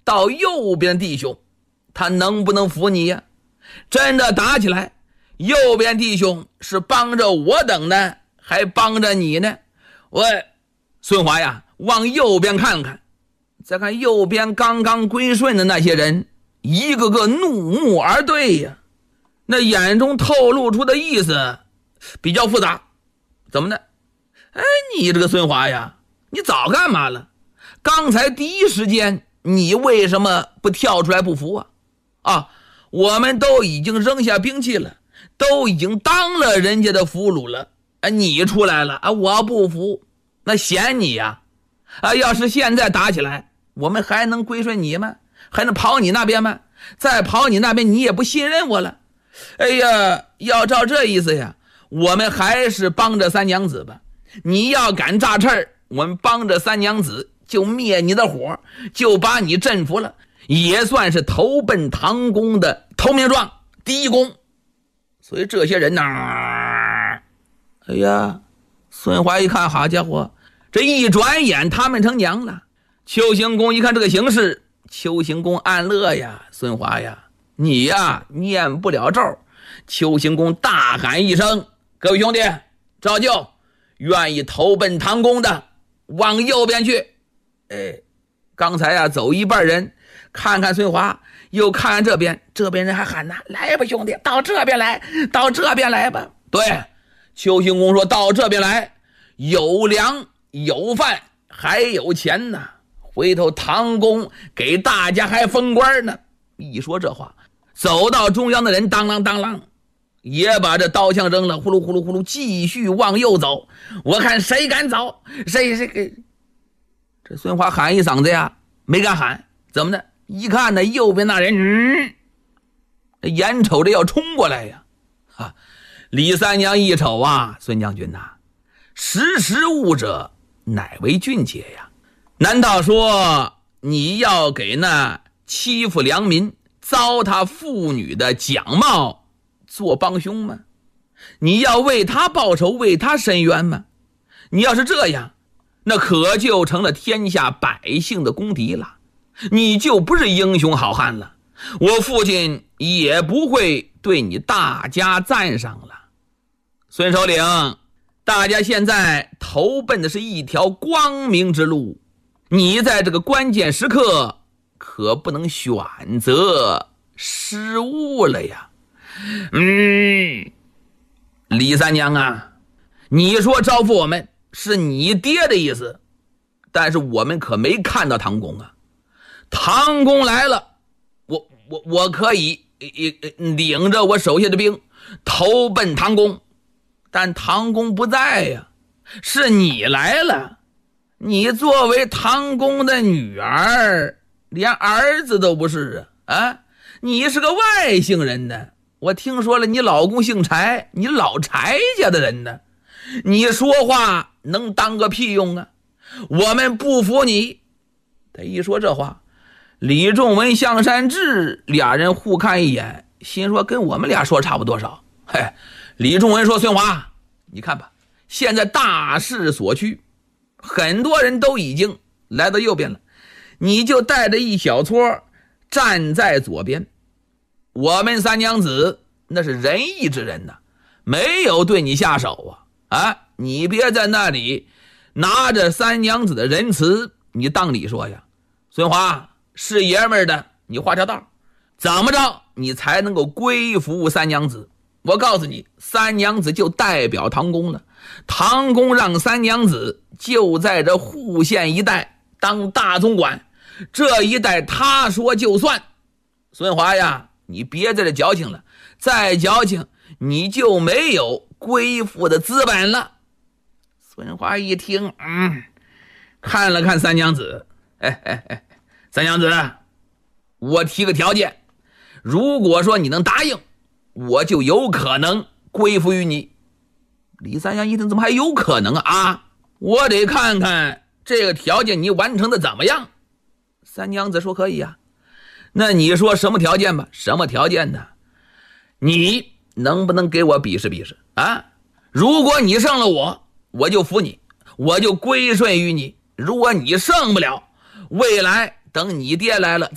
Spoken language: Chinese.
到右边弟兄，他能不能服你呀？真的打起来，右边弟兄是帮着我等呢，还帮着你呢？孙华呀，往右边看看，再看右边刚刚归顺的那些人，一个个怒目而对呀，那眼中透露出的意思比较复杂。怎么呢？你这个孙华呀，你早干嘛了？刚才第一时间你为什么不跳出来不服啊？我们都已经扔下兵器了，都已经当了人家的俘虏了，你出来了我不服，那嫌你呀？要是现在打起来，我们还能归顺你吗？还能跑你那边吗？再跑你那边你也不信任我了。要照这意思呀，我们还是帮着三娘子吧。你要敢炸刺儿，我们帮着三娘子就灭你的火，就把你征服了，也算是投奔唐公的投名状第一功。所以这些人呢，孙怀一看，好家伙，这一转眼他们成娘了。邱行公一看这个形势，邱行公暗乐呀，孙华呀，你呀念不了咒。邱行公大喊一声，各位兄弟，照旧，愿意投奔唐公的往右边去。刚才走一半人看看孙华，又看看这边人还喊呢，来吧兄弟，到这边来，到这边来吧。对，邱行公说，到这边来，有粮有饭还有钱呢，回头唐公给大家还封官呢。一说这话，走到中央的人当啷当啷也把这刀枪扔了，呼噜呼噜呼噜继续往右走。我看谁敢走，谁这孙华喊一嗓子呀，没敢喊。怎么的？一看呢，右边那人眼瞅着要冲过来呀。李三娘一瞅孙将军识时务者乃为俊杰呀。难道说你要给那欺负良民糟蹋妇女的蒋茂做帮凶吗？你要为他报仇，为他伸冤吗？你要是这样，那可就成了天下百姓的公敌了，你就不是英雄好汉了，我父亲也不会对你大加赞赏了。孙首领，大家现在投奔的是一条光明之路，你在这个关键时刻可不能选择失误了呀。李三娘你说招呼我们是你爹的意思，但是我们可没看到唐公唐公来了，我可以领着我手下的兵投奔唐公，但唐公不在呀，是你来了。你作为唐公的女儿，连儿子都不是你是个外姓人呢。我听说了，你老公姓柴，你老柴家的人呢，你说话能当个屁用我们不服你。他一说这话，李仲文、向善志俩人互看一眼，心说跟我们俩说差不多少。李仲文说，孙华，你看吧，现在大势所趋，很多人都已经来到右边了，你就带着一小撮站在左边。我们三娘子那是仁义之人没有对你下手你别在那里拿着三娘子的仁慈你当理说呀。孙华是爷们的，你画条道，怎么着你才能够归服三娘子？我告诉你，三娘子就代表唐公了，唐公让三娘子就在这户县一带当大总管，这一带他说就算。孙华呀，你别在这矫情了，再矫情你就没有归附的资本了。孙华一听看了看三娘子，三娘子，我提个条件，如果说你能答应，我就有可能归附于你。李三娘一听，怎么还有可能我得看看这个条件你完成的怎么样。三娘子说可以那你说什么条件吧？什么条件呢？你能不能给我比试比试如果你胜了我就服你，我就归顺于你。如果你胜不了，未来等你爹来了